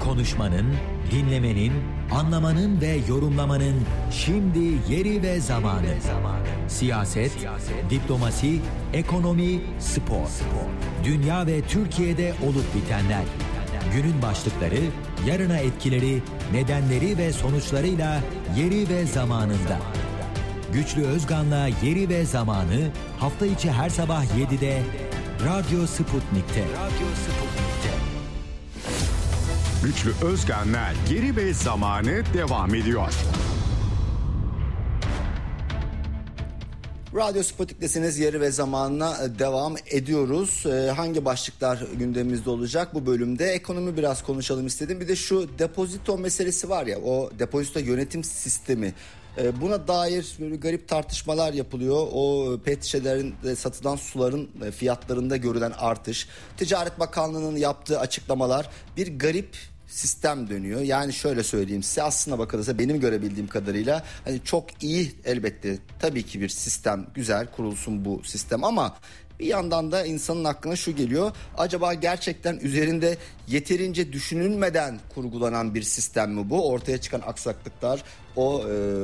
Konuşmanın, dinlemenin, anlamanın ve yorumlamanın şimdi yeri ve zamanı. Siyaset, diplomasi, ekonomi, spor. Dünya ve Türkiye'de olup bitenler. Günün başlıkları, yarına etkileri, nedenleri ve sonuçlarıyla yeri ve zamanında. Güçlü Özgan'la Yeri ve Zamanı hafta içi her sabah 7'de Radyo Sputnik'te. Güçlü Özgan'la Yeri ve Zamanı devam ediyor. Radyo Sputnik'tesiniz, Yeri ve Zamanına devam ediyoruz. Hangi başlıklar gündemimizde olacak bu bölümde? Ekonomi biraz konuşalım istedim. Bir de şu depozito meselesi var ya, o depozito yönetim sistemi. Buna dair böyle garip tartışmalar yapılıyor. O pet şişelerin satılan suların fiyatlarında görülen artış. Ticaret Bakanlığı'nın yaptığı açıklamalar, bir garip sistem dönüyor. Yani şöyle söyleyeyim size, aslına bakılırsa benim görebildiğim kadarıyla hani çok iyi, elbette tabii ki bir sistem, güzel kurulsun bu sistem, ama bir yandan da insanın aklına şu geliyor: acaba gerçekten üzerinde yeterince düşünülmeden kurgulanan bir sistem mi bu? Ortaya çıkan aksaklıklar, o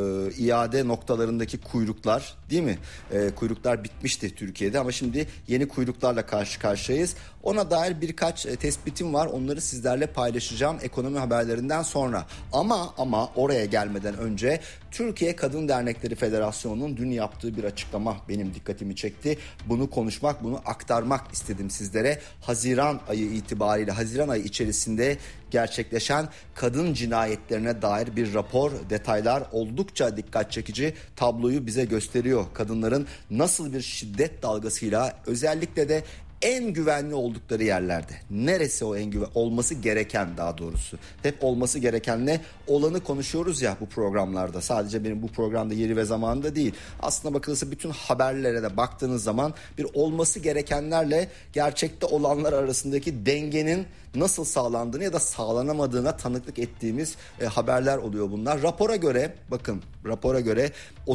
iade noktalarındaki kuyruklar, değil mi? Kuyruklar bitmişti Türkiye'de ama şimdi yeni kuyruklarla karşı karşıyayız. Ona dair birkaç tespitim var. Onları sizlerle paylaşacağım ekonomi haberlerinden sonra. Ama oraya gelmeden önce Türkiye Kadın Dernekleri Federasyonu'nun dün yaptığı bir açıklama benim dikkatimi çekti. Bunu konuşmak, bunu aktarmak istedim sizlere. Haziran ayı itibariyle, Haziran ayı içerisinde gerçekleşen kadın cinayetlerine dair bir rapor, detaylar oldukça dikkat çekici, tabloyu bize gösteriyor. Kadınların nasıl bir şiddet dalgasıyla, özellikle de en güvenli oldukları yerlerde. Neresi o en güvenli olması gereken, daha doğrusu. Hep olması gerekenle olanı konuşuyoruz ya bu programlarda. Sadece benim bu programda Yeri ve Zamanında değil. Aslına bakılırsa bütün haberlere de baktığınız zaman bir olması gerekenlerle gerçekte olanlar arasındaki dengenin nasıl sağlandığını ya da sağlanamadığına tanıklık ettiğimiz haberler oluyor bunlar. Rapora göre, bakın, rapora göre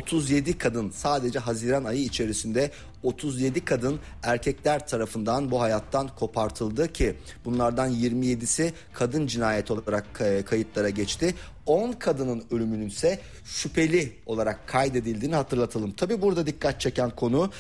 37 kadın, sadece Haziran ayı içerisinde 37 kadın erkekler tarafından bu hayattan kopartıldı ki bunlardan 27'si kadın cinayet olarak kayıtlara geçti. 10 kadının ölümünün ise şüpheli olarak kaydedildiğini hatırlatalım. Tabii burada dikkat çeken konu,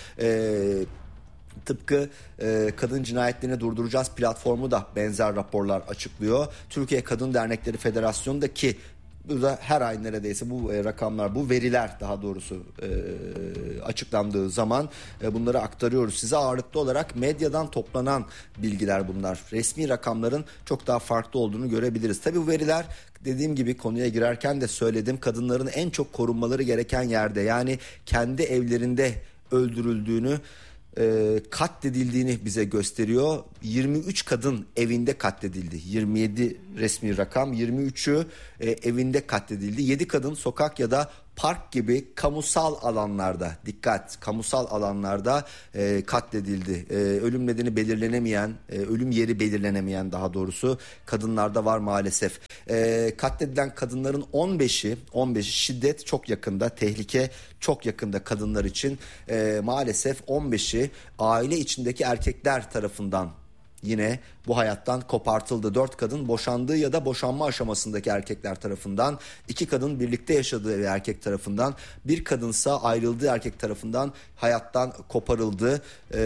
tıpkı Kadın Cinayetlerini Durduracağız platformu da benzer raporlar açıklıyor. Türkiye Kadın Dernekleri Federasyonu'ndaki burada her ay neredeyse bu rakamlar, bu veriler daha doğrusu açıklandığı zaman bunları aktarıyoruz size. Ağırlıklı olarak medyadan toplanan bilgiler bunlar. Resmi rakamların çok daha farklı olduğunu görebiliriz. Tabii bu veriler, dediğim gibi konuya girerken de söyledim, kadınların en çok korunmaları gereken yerde, yani kendi evlerinde öldürüldüğünü, katledildiğini bize gösteriyor. 23 kadın evinde katledildi. 27 resmi rakam, 23'ü evinde katledildi. 7 kadın sokak ya da park gibi kamusal alanlarda, dikkat, kamusal alanlarda katledildi. Ölüm nedeni belirlenemeyen, ölüm yeri belirlenemeyen daha doğrusu kadınlarda var maalesef. Katledilen kadınların 15'i şiddet çok yakında, tehlike çok yakında kadınlar için. Maalesef 15'i aile içindeki erkekler tarafından yine bu hayattan kopartıldı. 4 kadın boşandığı ya da boşanma aşamasındaki erkekler tarafından, 2 kadın birlikte yaşadığı erkek tarafından, 1 kadınsa ayrıldığı erkek tarafından hayattan koparıldı.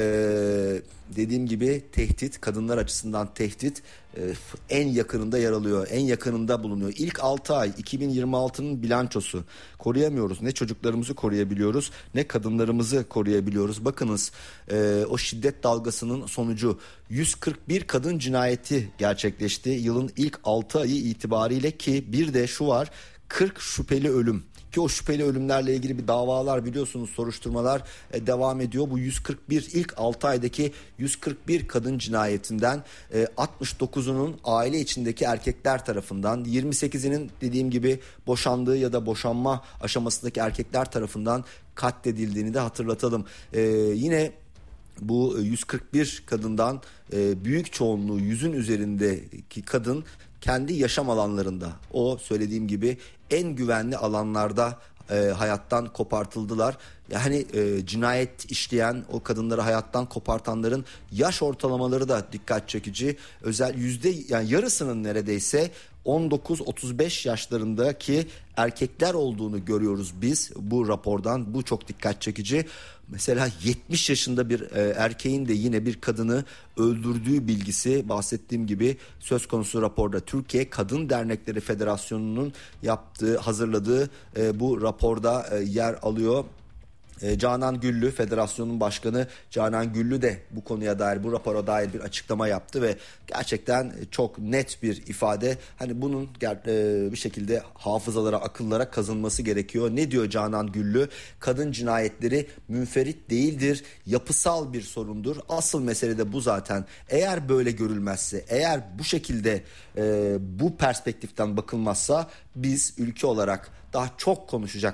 Dediğim gibi tehdit, kadınlar açısından tehdit en yakınında yer alıyor, en yakınında bulunuyor. İlk 6 ay 2026'nın bilançosu, koruyamıyoruz. Ne çocuklarımızı koruyabiliyoruz, ne kadınlarımızı koruyabiliyoruz. Bakınız, o şiddet dalgasının sonucu 141 kadın cinayeti gerçekleşti yılın ilk 6 ayı itibariyle, ki bir de şu var, 40 şüpheli ölüm. Ki o şüpheli ölümlerle ilgili bir davalar, biliyorsunuz, soruşturmalar devam ediyor. Bu 141, ilk 6 aydaki 141 kadın cinayetinden 69'unun aile içindeki erkekler tarafından, 28'inin dediğim gibi boşandığı ya da boşanma aşamasındaki erkekler tarafından katledildiğini de hatırlatalım. Yine bu 141 kadından büyük çoğunluğu, 100'ün üzerindeki kadın kendi yaşam alanlarında, o söylediğim gibi en güvenli alanlarda hayattan kopartıldılar. Yani cinayet işleyen, o kadınları hayattan kopartanların yaş ortalamaları da dikkat çekici. Yani yarısının neredeyse 19-35 yaşlarındaki erkekler olduğunu görüyoruz biz bu rapordan. Bu çok dikkat çekici. Mesela 70 yaşında bir erkeğin de yine bir kadını öldürdüğü bilgisi bahsettiğim gibi söz konusu raporda. Türkiye Kadın Dernekleri Federasyonu'nun hazırladığı bu raporda yer alıyor. Canan Güllü, federasyonun başkanı Canan Güllü de bu konuya dair, bu rapora dair bir açıklama yaptı ve gerçekten çok net bir ifade. Hani bunun bir şekilde hafızalara, akıllara kazınması gerekiyor. Ne diyor Canan Güllü? Kadın cinayetleri münferit değildir, yapısal bir sorundur. Asıl mesele de bu zaten. Eğer böyle görülmezse, eğer bu şekilde bu perspektiften bakılmazsa biz ülke olarak daha çok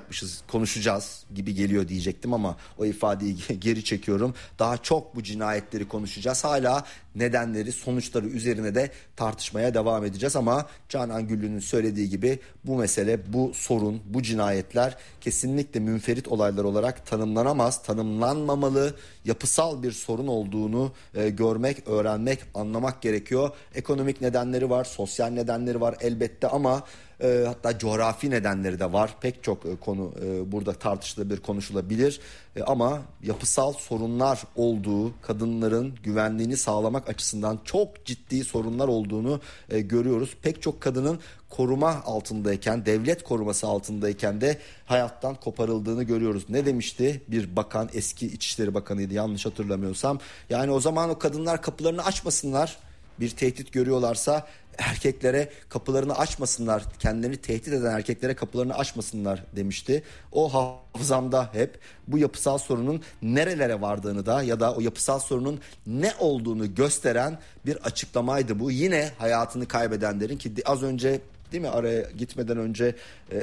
konuşacağız gibi geliyor diyecektim ama o ifadeyi geri çekiyorum. Daha çok bu cinayetleri konuşacağız. Hala nedenleri, sonuçları üzerine de tartışmaya devam edeceğiz ama Canan Güllü'nün söylediği gibi bu mesele, bu sorun, bu cinayetler kesinlikle münferit olaylar olarak tanımlanamaz, tanımlanmamalı. Yapısal bir sorun olduğunu görmek, öğrenmek, anlamak gerekiyor. Ekonomik nedenleri var, sosyal nedenleri var elbette ama hatta coğrafi nedenleri de var. Pek çok konu burada tartışılabilir, konuşulabilir. Ama yapısal sorunlar olduğu, kadınların güvenliğini sağlamak açısından çok ciddi sorunlar olduğunu görüyoruz. Pek çok kadının koruma altındayken, devlet koruması altındayken de hayattan koparıldığını görüyoruz. Ne demişti bir bakan, eski İçişleri Bakanıydı yanlış hatırlamıyorsam. Yani o zaman o kadınlar kapılarını açmasınlar. Bir tehdit görüyorlarsa erkeklere kapılarını açmasınlar, kendilerini tehdit eden erkeklere kapılarını açmasınlar demişti. O hafızamda hep bu yapısal sorunun nerelere vardığını da ya da o yapısal sorunun ne olduğunu gösteren bir açıklamaydı bu. Yine hayatını kaybedenlerin, ki az önce değil mi araya gitmeden önce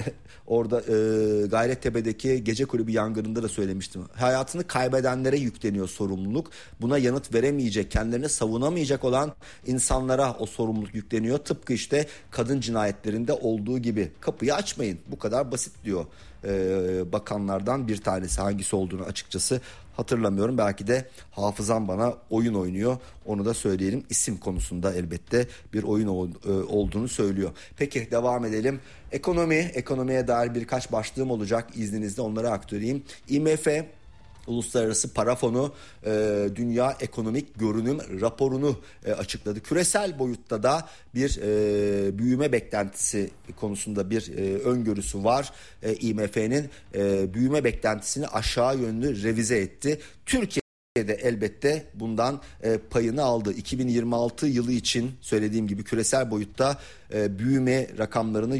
orada Gayrettepe'deki gece kulübü yangınında da söylemiştim. Hayatını kaybedenlere yükleniyor sorumluluk. Buna yanıt veremeyecek, kendilerini savunamayacak olan insanlara o sorumluluk yükleniyor. Tıpkı işte kadın cinayetlerinde olduğu gibi. Kapıyı açmayın, bu kadar basit diyor bakanlardan bir tanesi. Hangisi olduğunu açıkçası hatırlamıyorum. Belki de hafızam bana oyun oynuyor. Onu da söyleyelim. İsim konusunda elbette bir oyun olduğunu söylüyor. Peki devam edelim. Ekonomiye dair birkaç başlığım olacak. İzninizle onları aktarayım. IMF, Uluslararası Para Fonu Dünya Ekonomik Görünüm raporunu açıkladı. Küresel boyutta da bir büyüme beklentisi konusunda bir öngörüsü var. IMF'nin büyüme beklentisini aşağı yönlü revize etti. Türkiye de elbette bundan payını aldı. 2026 yılı için söylediğim gibi küresel boyutta büyüme rakamlarını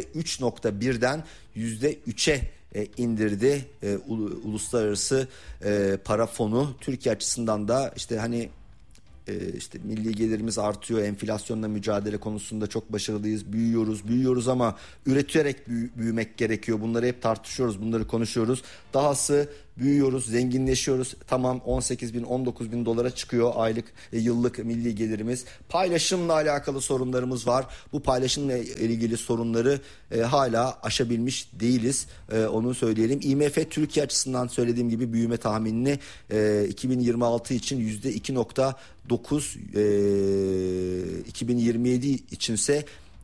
%3.1'den %3'e indirdi Uluslararası Para Fonu. Türkiye açısından da işte milli gelirimiz artıyor, enflasyonla mücadele konusunda çok başarılıyız, büyüyoruz ama üreterek büyümek gerekiyor. Bunları hep tartışıyoruz, bunları konuşuyoruz. Dahası büyüyoruz, zenginleşiyoruz. Tamam 18 bin, 19 bin dolara çıkıyor aylık, yıllık milli gelirimiz. Paylaşımla alakalı sorunlarımız var. Bu paylaşımla ilgili sorunları hala aşabilmiş değiliz. Onu söyleyelim. IMF Türkiye açısından söylediğim gibi büyüme tahminini 2026 için %2.9, 2027 içinse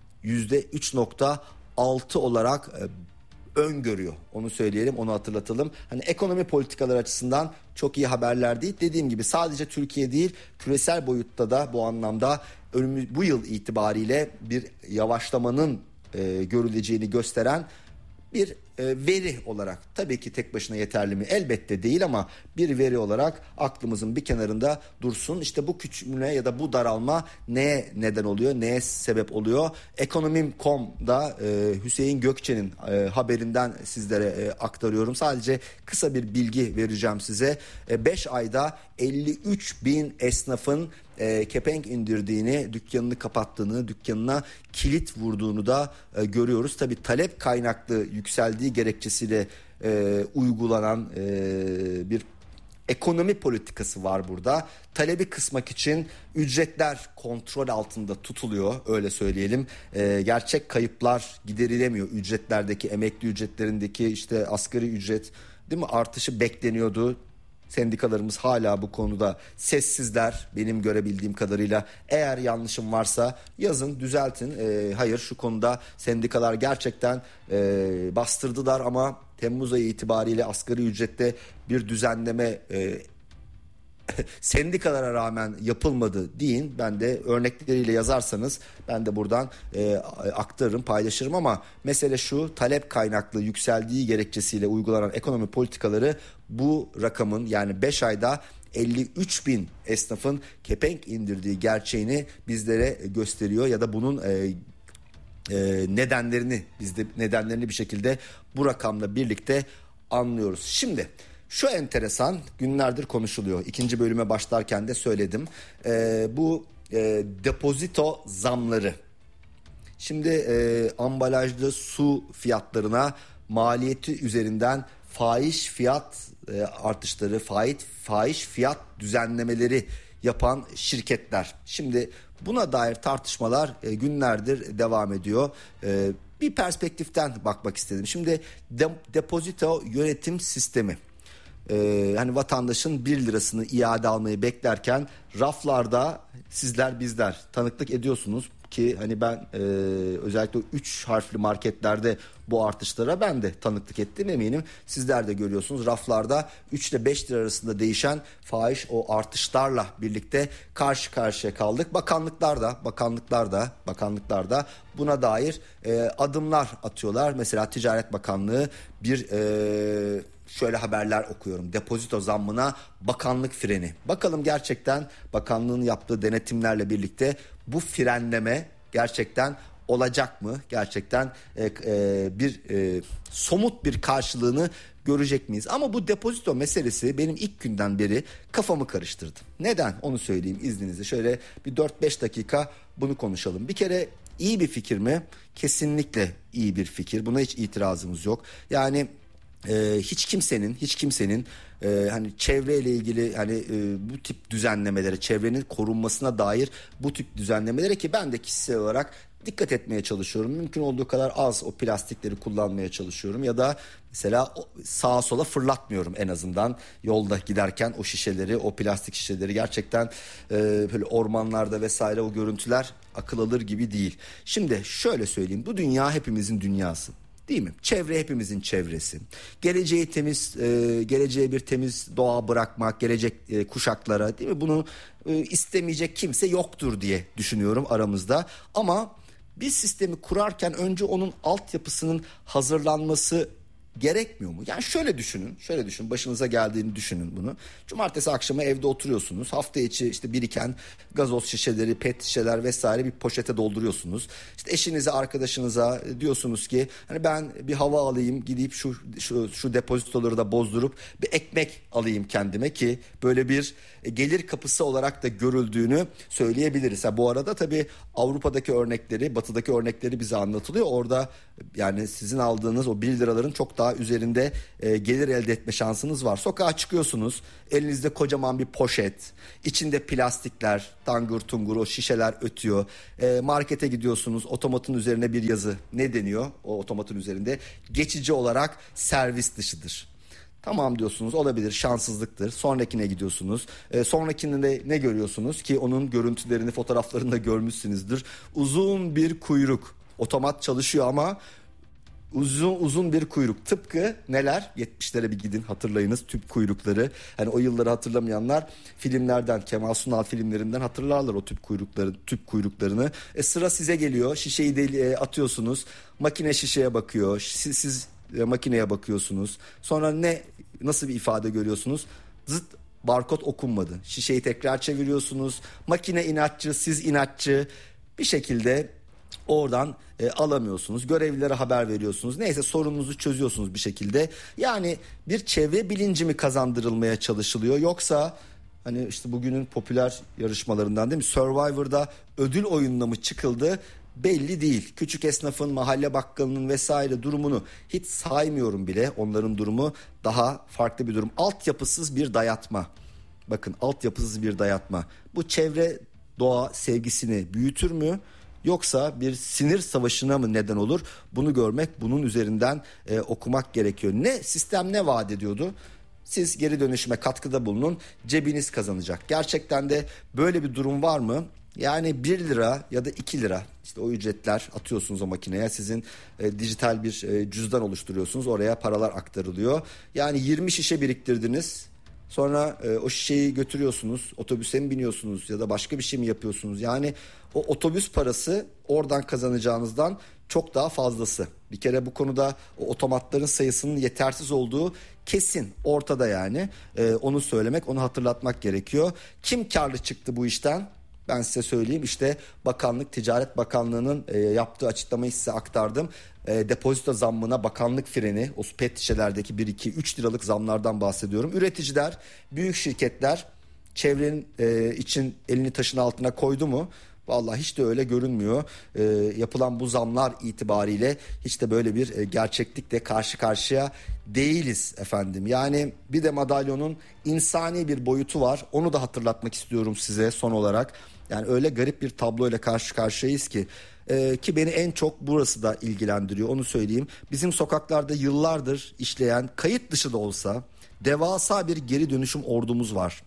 %3.6 olarak öngörüyor. Onu söyleyelim, onu hatırlatalım. Hani ekonomi politikaları açısından çok iyi haberler değil. Dediğim gibi sadece Türkiye değil, küresel boyutta da bu anlamda bu yıl itibariyle bir yavaşlamanın görüleceğini gösteren bir veri olarak, tabii ki tek başına yeterli mi? Elbette değil ama bir veri olarak aklımızın bir kenarında dursun. İşte bu küçülme ya da bu daralma neye neden oluyor, neye sebep oluyor? Ekonomim.com'da Hüseyin Gökçe'nin haberinden sizlere aktarıyorum. Sadece kısa bir bilgi vereceğim size. 5 ayda 53 bin esnafın kepenk indirdiğini, dükkanını kapattığını, dükkanına kilit vurduğunu da görüyoruz. Tabii talep kaynaklı yükseldiği gerekçesiyle uygulanan bir ekonomi politikası var burada. Talebi kısmak için ücretler kontrol altında tutuluyor, öyle söyleyelim. Gerçek kayıplar giderilemiyor. Ücretlerdeki, emekli ücretlerindeki, işte asgari ücret, değil mi, artışı bekleniyordu. Sendikalarımız hala bu konuda sessizler benim görebildiğim kadarıyla. Eğer yanlışım varsa yazın, düzeltin. Hayır, şu konuda sendikalar gerçekten bastırdılar ama Temmuz ayı itibariyle asgari ücrette bir düzenleme sendikalara rağmen yapılmadı deyin. Ben de örnekleriyle yazarsanız ben de buradan aktarırım, paylaşırım ama mesele şu: talep kaynaklı yükseldiği gerekçesiyle uygulanan ekonomi politikaları bu rakamın, yani 5 ayda 53 bin esnafın kepenk indirdiği gerçeğini bizlere gösteriyor ya da bunun nedenlerini bir şekilde bu rakamla birlikte anlıyoruz. Şimdi şu enteresan, günlerdir konuşuluyor. İkinci bölüme başlarken de söyledim. Bu depozito zamları. Şimdi ambalajlı su fiyatlarına maliyeti üzerinden fahiş fiyat artışları, fahiş fiyat düzenlemeleri yapan şirketler. Şimdi buna dair tartışmalar günlerdir devam ediyor. Bir perspektiften bakmak istedim. Şimdi depozito yönetim sistemi. Hani vatandaşın 1 lirasını iade almayı beklerken raflarda sizler bizler tanıklık ediyorsunuz ki hani ben özellikle 3 harfli marketlerde bu artışlara ben de tanıklık ettim, eminim sizler de görüyorsunuz. Raflarda 3 ile 5 lira arasında değişen fahiş o artışlarla birlikte karşı karşıya kaldık. Bakanlıklar da buna dair adımlar atıyorlar. Mesela Ticaret Bakanlığı bir şöyle haberler okuyorum: depozito zammına bakanlık freni. Bakalım gerçekten bakanlığın yaptığı denetimlerle birlikte bu frenleme gerçekten olacak mı? Gerçekten somut bir karşılığını görecek miyiz? Ama bu depozito meselesi benim ilk günden beri kafamı karıştırdı. Neden? Onu söyleyeyim izninizle. Şöyle bir 4-5 dakika bunu konuşalım. Bir kere iyi bir fikir mi? Kesinlikle iyi bir fikir. Buna hiç itirazımız yok. Yani hiç kimsenin hani çevreyle ilgili hani bu tip düzenlemelere, çevrenin korunmasına dair bu tip düzenlemelere, ki ben de kişisel olarak dikkat etmeye çalışıyorum. Mümkün olduğu kadar az o plastikleri kullanmaya çalışıyorum ya da mesela sağa sola fırlatmıyorum en azından yolda giderken o şişeleri, o plastik şişeleri. Gerçekten böyle ormanlarda vesaire o görüntüler akıl alır gibi değil. Şimdi şöyle söyleyeyim, bu dünya hepimizin dünyası. Değil mi? Çevre hepimizin çevresi. Geleceğe bir temiz doğa bırakmak, gelecek kuşaklara, değil mi? Bunu istemeyecek kimse yoktur diye düşünüyorum aramızda. Ama bir sistemi kurarken önce onun altyapısının hazırlanması gerekmiyor mu? Yani şöyle düşünün, başınıza geldiğini düşünün bunu. Cumartesi akşamı evde oturuyorsunuz. Hafta içi işte biriken gazoz şişeleri, pet şişeler vesaire bir poşete dolduruyorsunuz. İşte eşinize, arkadaşınıza diyorsunuz ki hani ben bir hava alayım, gidip şu depozitoları da bozdurup bir ekmek alayım kendime, ki böyle bir gelir kapısı olarak da görüldüğünü söyleyebiliriz. Bu arada tabii Avrupa'daki örnekleri, Batı'daki örnekleri bize anlatılıyor. Orada yani sizin aldığınız o 1 liraların çok daha üzerinde gelir elde etme şansınız var. Sokağa çıkıyorsunuz, elinizde kocaman bir poşet, içinde plastikler, tangur tungur o şişeler ötüyor. Markete gidiyorsunuz, otomatın üzerine bir yazı, ne deniyor o otomatın üzerinde? Geçici olarak servis dışıdır. Tamam diyorsunuz, olabilir, şanssızlıktır. Sonrakine gidiyorsunuz. Sonrakinde ne görüyorsunuz ki onun görüntülerini, fotoğraflarını da görmüşsünüzdür. Uzun bir kuyruk. Otomat çalışıyor ama uzun bir kuyruk. Tıpkı neler? 70'lere bir gidin, hatırlayınız tüp kuyrukları. Hani o yılları hatırlamayanlar filmlerden, Kemal Sunal filmlerinden hatırlarlar o tüp kuyruklarını. Sıra size geliyor. Şişeyi atıyorsunuz. Makine şişeye bakıyor. Siz makineye bakıyorsunuz. Sonra nasıl bir ifade görüyorsunuz? Zıt, barkod okunmadı. Şişeyi tekrar çeviriyorsunuz. Makine inatçı, siz inatçı. Bir şekilde oradan alamıyorsunuz. Görevlilere haber veriyorsunuz. Neyse, sorununuzu çözüyorsunuz bir şekilde. Yani bir çevre bilinci mi kazandırılmaya çalışılıyor, yoksa hani işte bugünün popüler yarışmalarından, değil mi, Survivor'da ödül oyununa mı çıkıldı? Belli değil. Küçük esnafın, mahalle bakkalının vesaire durumunu hiç saymıyorum bile. Onların durumu daha farklı bir durum. Altyapısız bir dayatma. Bakın, altyapısız bir dayatma. Bu çevre doğa sevgisini büyütür mü? yoksa bir sinir savaşına mı neden olur? Bunu görmek, bunun üzerinden okumak gerekiyor. Sistem ne vaat ediyordu? Siz geri dönüşüme katkıda bulunun, cebiniz kazanacak. Gerçekten de böyle bir durum var mı? Yani 1 lira ya da 2 lira işte o ücretler atıyorsunuz o makineye, sizin dijital bir cüzdan oluşturuyorsunuz, oraya paralar aktarılıyor. Yani 20 şişe biriktirdiniz, sonra o şişeyi götürüyorsunuz, otobüse mi biniyorsunuz ya da başka bir şey mi yapıyorsunuz? Yani o otobüs parası oradan kazanacağınızdan çok daha fazlası. Bir kere bu konuda o otomatların sayısının yetersiz olduğu kesin ortada yani. Onu söylemek, onu hatırlatmak gerekiyor. Kim karlı çıktı bu işten? Ben size söyleyeyim, işte bakanlık, Ticaret Bakanlığı'nın yaptığı açıklamayı size aktardım. Depozito zammına bakanlık freni, o pet şişelerdeki 1, 2, 3 liralık zamlardan bahsediyorum. Üreticiler, büyük şirketler çevrenin için elini taşın altına koydu mu? Vallahi hiç de öyle görünmüyor. Yapılan bu zamlar itibariyle hiç de böyle bir gerçeklikle karşı karşıya değiliz efendim. Yani bir de madalyonun insani bir boyutu var. Onu da hatırlatmak istiyorum size son olarak. Yani öyle garip bir tabloyla karşı karşıyayız ki beni en çok burası da ilgilendiriyor, onu söyleyeyim. Bizim sokaklarda yıllardır işleyen, kayıt dışı da olsa devasa bir geri dönüşüm ordumuz var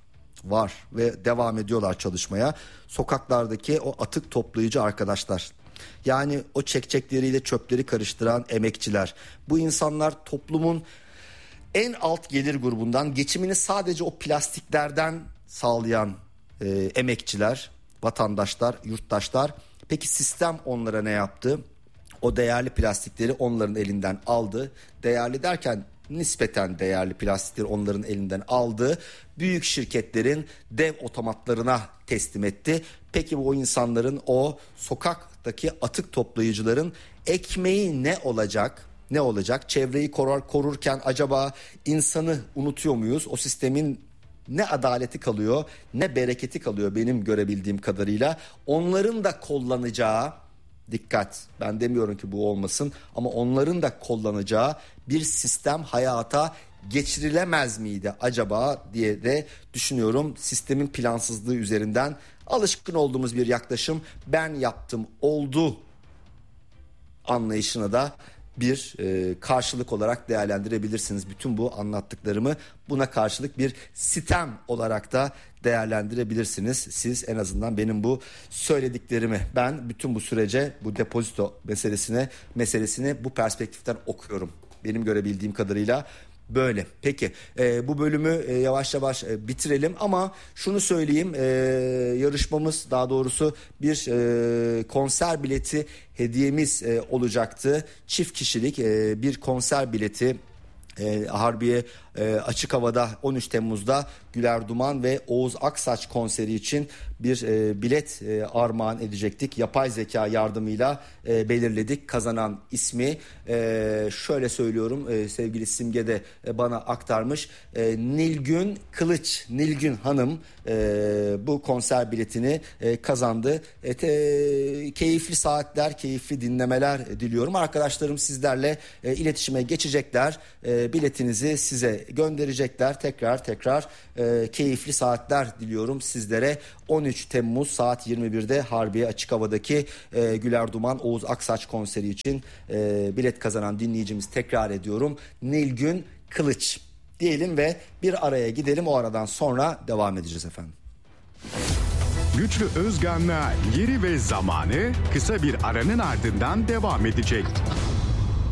ve devam ediyorlar çalışmaya. Sokaklardaki o atık toplayıcı arkadaşlar, yani o çekçekleriyle çöpleri karıştıran emekçiler, bu insanlar toplumun en alt gelir grubundan, geçimini sadece o plastiklerden sağlayan emekçiler, vatandaşlar, yurttaşlar. Peki sistem onlara ne yaptı? O değerli plastikleri onların elinden aldı. Değerli derken nispeten değerli plastikleri onların elinden aldı. Büyük şirketlerin dev otomatlarına teslim etti. Peki bu insanların, o sokaktaki atık toplayıcıların ekmeği ne olacak? Ne olacak? Çevreyi korurken acaba insanı unutuyor muyuz? O sistemin ne adaleti kalıyor, ne bereketi kalıyor benim görebildiğim kadarıyla. Onların da kullanacağı, dikkat, ben demiyorum ki bu olmasın, ama onların da kullanacağı bir sistem hayata geçirilemez miydi acaba diye de düşünüyorum. Sistemin plansızlığı üzerinden alışkın olduğumuz bir yaklaşım, ben yaptım oldu anlayışına da bir karşılık olarak değerlendirebilirsiniz. Bütün bu anlattıklarımı buna karşılık bir sitem olarak da değerlendirebilirsiniz. Siz en azından benim bu söylediklerimi, ben bütün bu sürece bu depozito meselesini bu perspektiften okuyorum. Benim görebildiğim kadarıyla böyle. Peki bu bölümü yavaş yavaş bitirelim ama şunu söyleyeyim, yarışmamız, daha doğrusu bir konser bileti hediyemiz olacaktı. Çift kişilik bir konser bileti. Harbiye açık havada 13 Temmuz'da Güler Duman ve Oğuz Aksaç konseri için bir bilet armağan edecektik. Yapay zeka yardımıyla belirledik kazanan ismi. Şöyle söylüyorum, sevgili Simge de bana aktarmış. Nilgün Kılıç, Nilgün Hanım bu konser biletini kazandı. Keyifli saatler, keyifli dinlemeler diliyorum. Arkadaşlarım sizlerle iletişime geçecekler. Biletinizi size gönderecekler. Tekrar keyifli saatler diliyorum sizlere. 13 Temmuz saat 21'de Harbiye açık havadaki Güler Duman Oğuz Aksaç konseri için bilet kazanan dinleyicimiz, tekrar ediyorum, Nilgün Kılıç diyelim ve bir araya gidelim. O aradan sonra devam edeceğiz efendim. Güçlü Özgan'la Yeri ve Zamanı kısa bir aranın ardından devam edecek.